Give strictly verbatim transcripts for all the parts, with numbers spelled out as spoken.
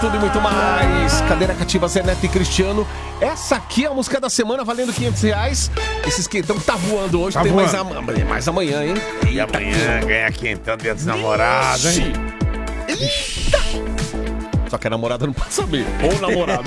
Tudo e muito mais. Cadeira cativa, Zé Neto e Cristiano. Essa aqui é a música da semana, valendo quinhentos reais. Esse esquentão que tá voando hoje. Tá tem voando. Mais, a, mais amanhã, hein? E Eita, amanhã que... ganha quinhentão dia dos namorados, hein? Eita. Só que a namorada não pode saber. Ou o namorado.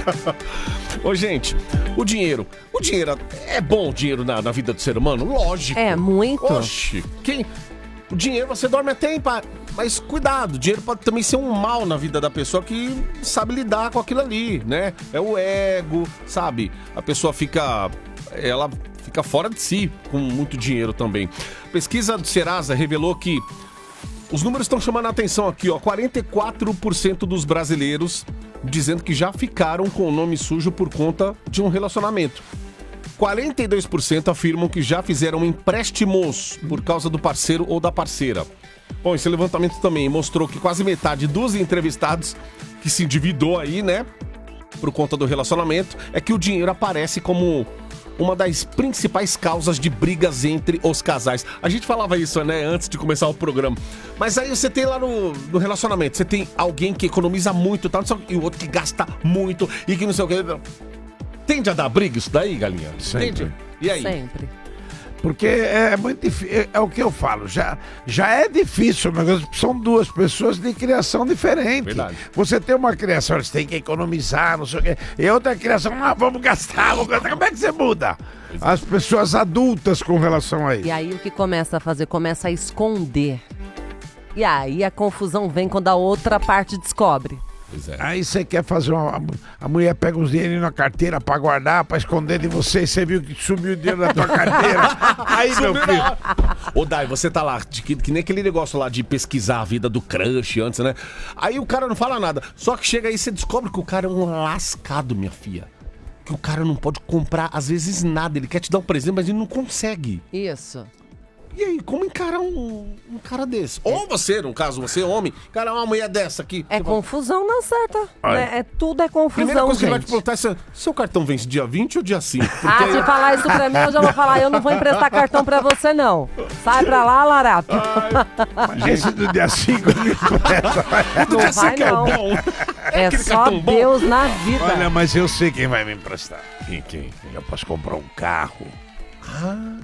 Ô, gente, o dinheiro. O dinheiro é bom, o dinheiro na, na vida do ser humano? Lógico. É, muito. Oxi. Quem... O dinheiro você dorme até em paz. Mas cuidado, o dinheiro pode também ser um mal na vida da pessoa que sabe lidar com aquilo ali, né? É o ego, sabe? A pessoa fica... Ela fica fora de si com muito dinheiro também. Pesquisa do Serasa revelou que os números estão chamando a atenção aqui, ó. quarenta e quatro por cento dos brasileiros dizendo que já ficaram com o nome sujo por conta de um relacionamento. quarenta e dois por cento afirmam que já fizeram empréstimos por causa do parceiro ou da parceira. Bom, esse levantamento também mostrou que quase metade dos entrevistados que se endividou aí, né, por conta do relacionamento, é que o dinheiro aparece como uma das principais causas de brigas entre os casais. A gente falava isso, né, antes de começar o programa. Mas aí você tem lá no, no relacionamento, você tem alguém que economiza muito, tá, e o outro que gasta muito e que não sei o que... Tende a dar briga isso daí, galinha? Sempre. Tende? E aí? Sempre. Porque é muito difícil, é, é o que eu falo, já, já é difícil, mas são duas pessoas de criação diferente. Verdade. Você tem uma criação, você tem que economizar, não sei o quê, e outra criação, ah, vamos gastar, vamos gastar. Como é que você muda? As pessoas adultas com relação a isso. E aí o que começa a fazer? Começa a esconder. E aí a confusão vem quando a outra parte descobre. Pois é. Aí você quer fazer uma... A mulher pega uns dinheirinhos na carteira pra guardar, pra esconder de você, e você viu que sumiu o dinheiro da tua carteira. Aí, meu filho... Ô, Dai, você tá lá, de, que, que nem aquele negócio lá de pesquisar a vida do crush antes, né? Aí o cara não fala nada. Só que chega aí e você descobre que o cara é um lascado, minha filha. Que o cara não pode comprar, às vezes, nada. Ele quer te dar um presente, mas ele não consegue. Isso. E aí, como encarar um, um cara desse? Ou você, no caso, você homem, encarar uma mulher dessa aqui. É confusão na certa. Né? É, tudo é confusão, Primeira coisa gente. que ele vai te perguntar é se seu cartão vence dia vinte ou dia cinco? Ah, aí... se falar isso pra mim, eu já vou falar, eu não vou emprestar cartão pra você, não. Sai pra lá, larápio. Mas esse do dia cinco não empresta. Do dia cinco é o bom. É, é só Deus bom. Na vida. Olha, mas eu sei quem vai me emprestar. Quem, quem? Eu posso comprar um carro. Ah...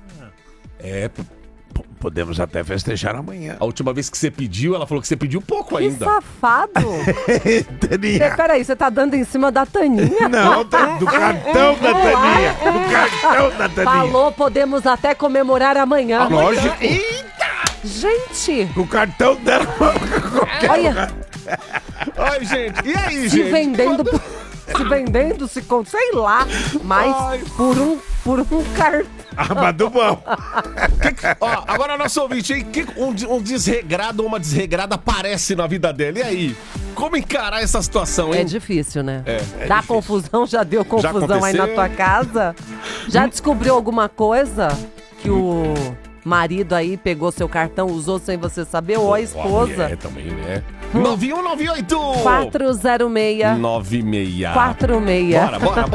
É, p- podemos até festejar amanhã. A última vez que você pediu, ela falou que você pediu pouco que ainda. Que safado! Taninha. Cê, peraí, você tá dando em cima da Taninha? Não, tá do cartão da Taninha. Do cartão da Taninha. Falou, podemos até comemorar amanhã. Ah, lógico. Eita! Gente! O cartão dela. Olha! Ai, gente, e aí, se gente? Vendendo por, se vendendo, se com, sei lá, mas Ai. por um, por um cartão. Ah, mas do bom. Ó, agora nosso ouvinte, hein? Que um, um desregrado ou uma desregrada aparece na vida dela. E aí? Como encarar essa situação, hein? É difícil, né? É, é Dá difícil. confusão, já deu confusão já aí na tua casa? Já descobriu alguma coisa que o marido aí pegou seu cartão, usou sem você saber, ou a esposa? É, também, né? nove um nove oito quatro zero seis nove seis quatro seis Bora, bora, bora.